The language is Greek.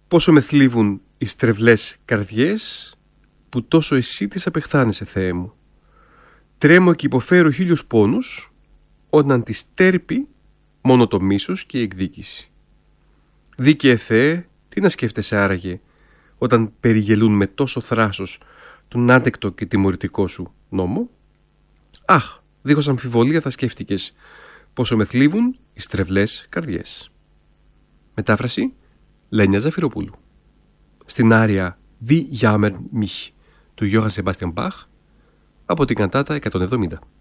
Πόσο με θλίβουν οι στρεβλές καρδιές, που τόσο εσύ τις απεχθάνεσαι, Θεέ μου. Τρέμω και υποφέρω 1000 πόνους, όταν τις τέρπει μόνο το μίσος και η εκδίκηση. Δίκαιε Θεέ, τι να σκέφτεσαι άραγε, όταν περιγελούν με τόσο θράσος τον άντεκτο και τιμωρητικό σου νόμο? Αχ, δίχως αμφιβολία θα σκέφτηκες πόσο με θλίβουν οι στρεβλές καρδιές. Μετάφραση Λένια Ζαφυροπούλου. Στην άρια Wie jammert mich του Johann Sebastian Bach από την καντάτα 170.